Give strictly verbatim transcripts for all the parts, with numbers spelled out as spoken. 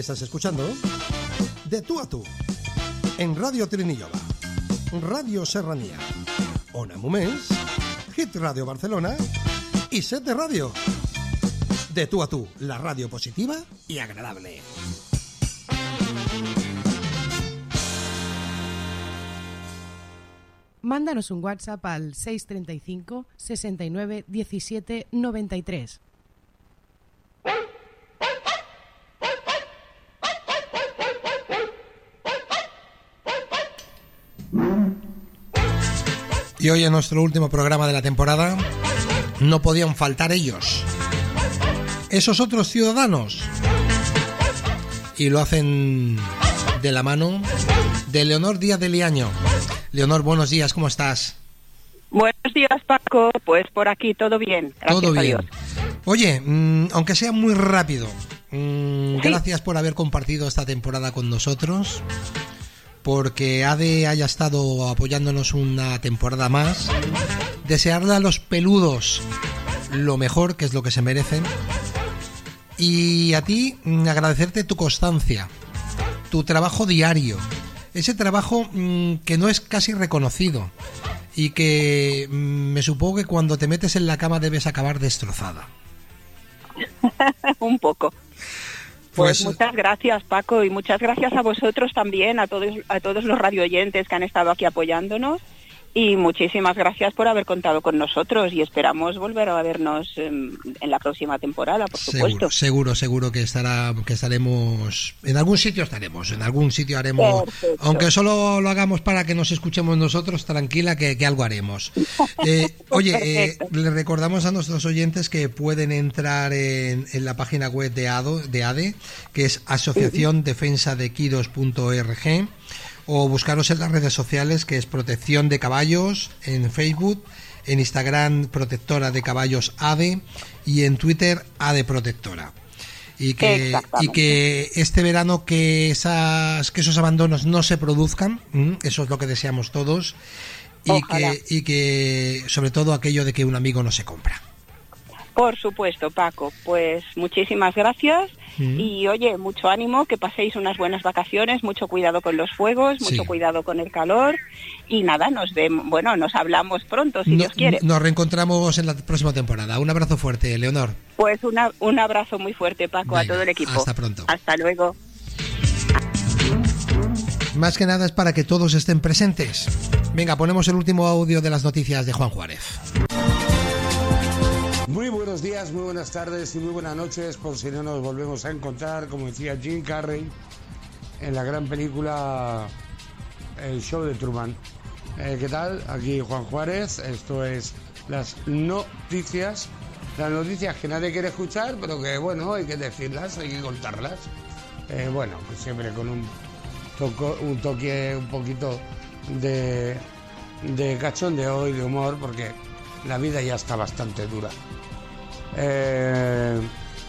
Estás escuchando De Tú a Tú en Radio Trinillova, Radio Serranía, Ona Moments, Hit Radio Barcelona y Set de Radio. De Tú a Tú, la radio positiva y agradable. Mándanos un WhatsApp al seis treinta y cinco, sesenta y nueve, diecisiete, noventa y tres. Y hoy en nuestro último programa de la temporada no podían faltar ellos, esos otros ciudadanos, y lo hacen de la mano de Leonor Díaz de Liaño. Leonor, buenos días, ¿cómo estás? Buenos días, Paco. Pues por aquí todo bien, gracias todo bien. a Dios. Oye, mmm, aunque sea muy rápido, mmm, sí. gracias por haber compartido esta temporada con nosotros, porque Ade haya estado apoyándonos una temporada más. Desearle a los peludos lo mejor, que es lo que se merecen, y a ti agradecerte tu constancia, tu trabajo diario, ese trabajo mmm, que no es casi reconocido y que mmm, me supongo que cuando te metes en la cama debes acabar destrozada. Un poco. Pues, Pues muchas gracias, Paco, y muchas gracias a vosotros también, a todos a todos los radioyentes que han estado aquí apoyándonos, y muchísimas gracias por haber contado con nosotros, y esperamos volver a vernos en, en la próxima temporada, por supuesto. Seguro, seguro, seguro que estará, que estaremos, en algún sitio estaremos, en algún sitio haremos, perfecto. Aunque solo lo hagamos para que nos escuchemos nosotros, tranquila que, que algo haremos. Eh, oye, eh, le recordamos a nuestros oyentes que pueden entrar en, en la página web de, ADO, de ADE, que es asociación defensa de equidos punto org, o buscaros en las redes sociales, que es Protección de Caballos, en Facebook, en Instagram Protectora de Caballos ADE, y en Twitter ADE Protectora. Y que, y que este verano que esas que esos abandonos no se produzcan, eso es lo que deseamos todos, y que, y que sobre todo aquello de que un amigo no se compra. Por supuesto, Paco, pues muchísimas gracias. Mm. Y oye, mucho ánimo, que paséis unas buenas vacaciones, mucho cuidado con los fuegos, mucho sí. cuidado con el calor, y nada, nos vemos, bueno, nos hablamos pronto, si no, Dios quiere. Nos reencontramos en la próxima temporada. Un abrazo fuerte, Leonor. Pues una, un abrazo muy fuerte, Paco. Venga, a todo el equipo. Hasta pronto. Hasta luego. Más que nada es para que todos estén presentes. Venga, ponemos el último audio de las noticias de Juan Juárez. Muy buenos días, muy buenas tardes y muy buenas noches, por si no nos volvemos a encontrar, como decía Jim Carrey en la gran película El show de Truman. Eh, ¿Qué tal? Aquí Juan Juárez, esto es las noticias, las noticias que nadie quiere escuchar, pero que bueno, hay que decirlas, hay que contarlas. Eh, bueno, pues siempre con un, toco, un toque un poquito de, de cachondeo y de humor, porque la vida ya está bastante dura. Eh,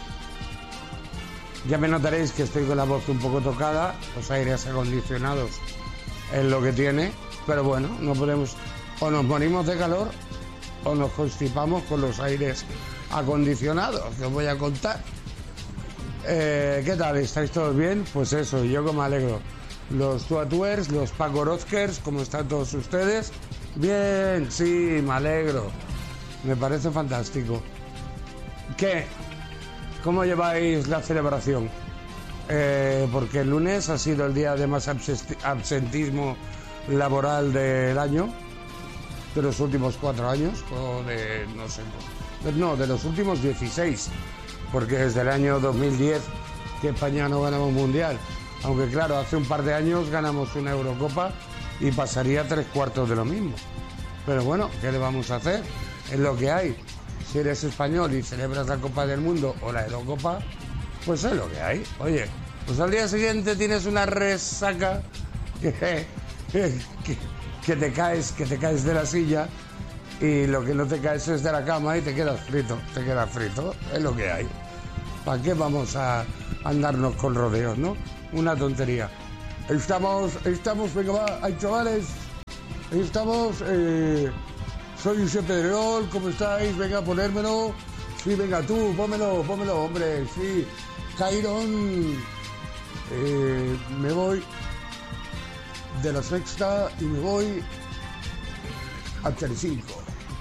ya me notaréis que estoy con la voz un poco tocada, los aires acondicionados es lo que tiene, pero bueno, no podemos, o nos morimos de calor o nos constipamos con los aires acondicionados, que os voy a contar. Eh, ¿Qué tal? ¿Estáis todos bien? Pues eso, yo como me alegro. Los Tuatuers, los Pacorozkers, ¿cómo están todos ustedes? Bien, sí, me alegro. Me parece fantástico. ¿Qué? ¿Cómo lleváis la celebración? Eh, porque el lunes ha sido el día de más absentismo laboral del año, de los últimos cuatro años, o de, no sé, no, de los últimos dieciséis, porque desde el año dos mil diez que España no ganamos mundial. Aunque claro, hace un par de años ganamos una Eurocopa y pasaría tres cuartos de lo mismo. Pero bueno, ¿qué le vamos a hacer? Es lo que hay. Si eres español y celebras la Copa del Mundo o la Eurocopa, pues es lo que hay. Oye, pues al día siguiente tienes una resaca que, que, que te caes, que te caes de la silla, y lo que no te caes es de la cama y te quedas frito, te quedas frito, es lo que hay. ¿Para qué vamos a andarnos con rodeos, no? Una tontería. Estamos, estamos, venga va, hay chavales, estamos... Eh, Soy Josep Pedrerol, ¿cómo estáis? Venga, ponérmelo. Sí, venga tú, pónmelo, pónmelo, hombre, sí. Cairon, eh, me voy de la Sexta y me voy a Telecinco.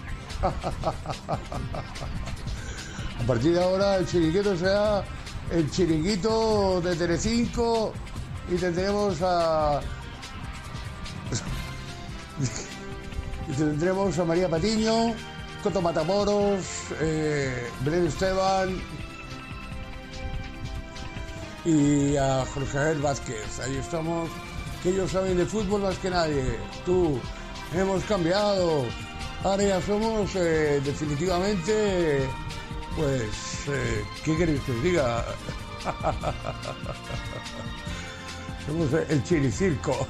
A partir de ahora el chiringuito será el chiringuito de Telecinco y tendremos a y tendremos a María Patiño, Coto Matamoros, eh, Belén Esteban y a Jorge Javier Vázquez. Ahí estamos, que ellos saben de fútbol más que nadie. Tú, hemos cambiado. Ahora ya somos eh, definitivamente, pues, eh, ¿qué queréis que os diga? Somos el Chiricirco.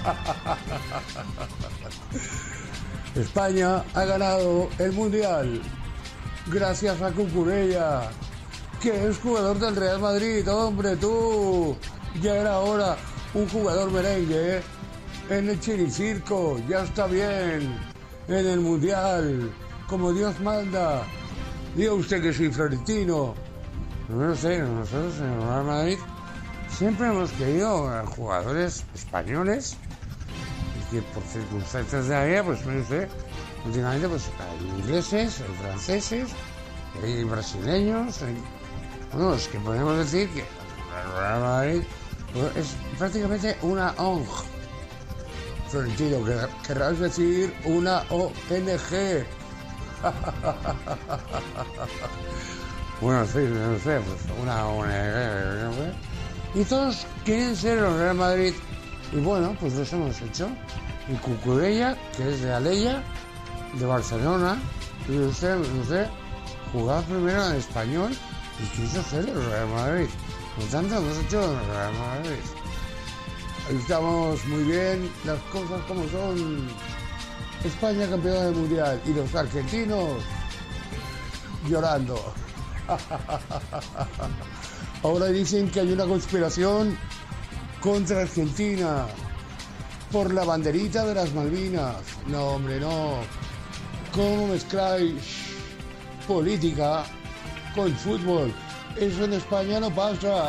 España ha ganado el Mundial gracias a Cucurella, que es jugador del Real Madrid. Hombre, tú, ya era hora un jugador merengue, ¿eh? En el Chiricirco, ya está bien, en el Mundial, como Dios manda. Diga usted que soy florentino. No sé, nosotros en el Real Madrid siempre hemos querido a jugadores españoles que por circunstancias de la vida, pues no sé, últimamente pues hay ingleses, hay franceses, hay brasileños, hay, bueno, es que podemos decir que el Real Madrid pues, es prácticamente una O N G. Florentino, que querrás decir una O N G. Bueno, sí, no sé, pues una O N G. Y todos quieren ser el Real Madrid. Y bueno, pues los hemos hecho. Y Cucurella, que es de Alella, de Barcelona, y usted, usted jugaba primero en español y quiso ser el Real Madrid. Por tanto, hemos hecho el Real Madrid. Ahí estamos muy bien, las cosas como son. España campeona del Mundial y los argentinos llorando. Ahora dicen que hay una conspiración contra Argentina por la banderita de las Malvinas. No, hombre, no. ¿Cómo mezcláis política con fútbol? Eso en España no pasa.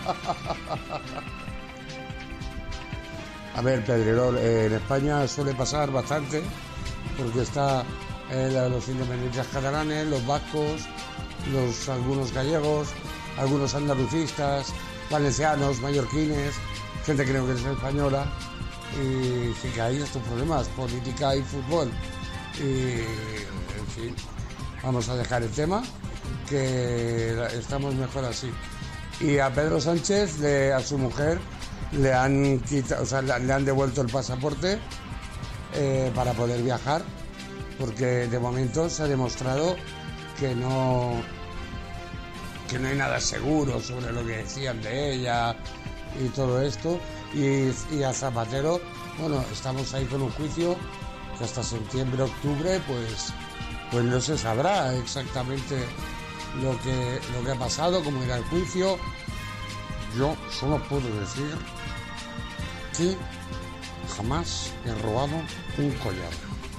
A ver, Pedrerol, eh, en España suele pasar bastante, porque está eh, los independientes catalanes, los vascos, los algunos gallegos, algunos andalucistas, valencianos, mallorquines, gente que creo que es española, y sí que hay estos problemas, política y fútbol. Y, en fin, vamos a dejar el tema, que estamos mejor así. Y a Pedro Sánchez, le, a su mujer, le han quitado, o sea, le han devuelto el pasaporte eh, para poder viajar, porque de momento se ha demostrado que no que no hay nada seguro sobre lo que decían de ella y todo esto. Y, y a Zapatero, bueno, estamos ahí con un juicio que hasta septiembre, octubre, pues, pues no se sabrá exactamente lo que, lo que ha pasado, cómo era el juicio. Yo solo puedo decir que jamás he robado un collar.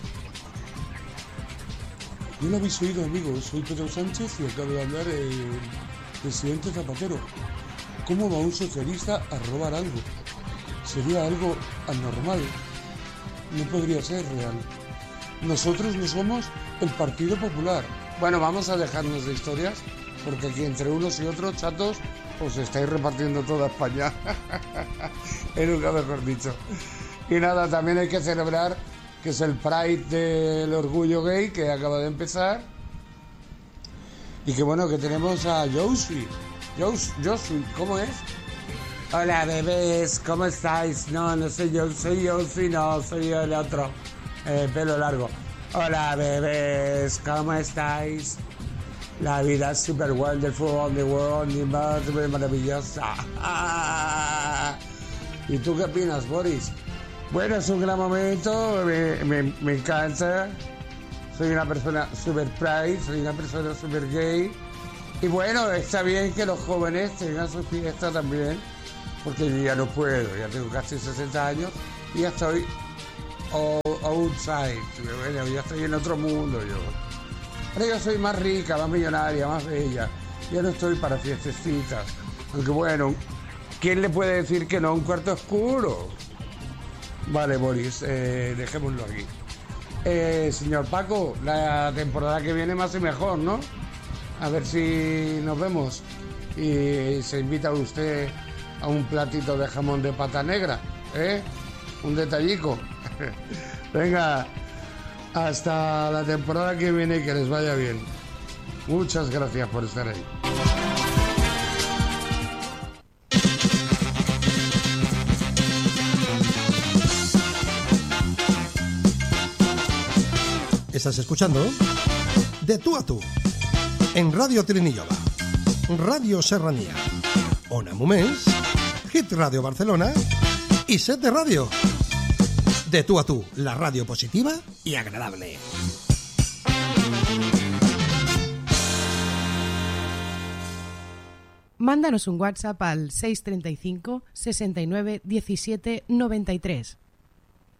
Yo lo habéis oído, amigos, soy Pedro Sánchez y acabo de hablar el presidente Zapatero. ¿Cómo va un socialista a robar algo? Sería algo anormal. No podría ser real. Nosotros no somos el Partido Popular. Bueno, vamos a dejarnos de historias, porque aquí entre unos y otros, chatos, os estáis repartiendo toda España. Es nunca mejor dicho. Y nada, también hay que celebrar que es el Pride del Orgullo Gay, que acaba de empezar. Y que bueno, que tenemos a Josué. Josué, ¿cómo es? Hola, bebés, ¿cómo estáis? No, no soy yo, soy Josué, no, soy el otro. Eh, pelo largo. Hola, bebés, ¿cómo estáis? La vida es super wonderful on the world, y más maravillosa. ¿Y tú qué opinas, Boris? Bueno, es un gran momento, me, me, me encanta. Soy una persona super pride, soy una persona super gay. Y bueno, está bien que los jóvenes tengan su fiesta también, porque yo ya no puedo, ya tengo casi sesenta años y ya estoy outside, bueno, ya estoy en otro mundo yo. Ahora yo soy más rica, más millonaria, más bella, ya no estoy para fiestecitas. Aunque bueno, ¿quién le puede decir que no a un cuarto oscuro? Vale, Boris, eh, dejémoslo aquí. Eh, señor Paco, la temporada que viene más y mejor, ¿no? A ver si nos vemos. Y se invita a usted a un platito de jamón de pata negra, ¿eh? Un detallico. Venga, hasta la temporada que viene y que les vaya bien. Muchas gracias por estar ahí. Estás escuchando De Tú a Tú en Radio Trinillova, Radio Serranía, Ona Moments, Hit Radio Barcelona y Set de Radio. De Tú a Tú, la radio positiva y agradable. Mándanos un WhatsApp al seis treinta y cinco, sesenta y nueve, diecisiete, noventa y tres.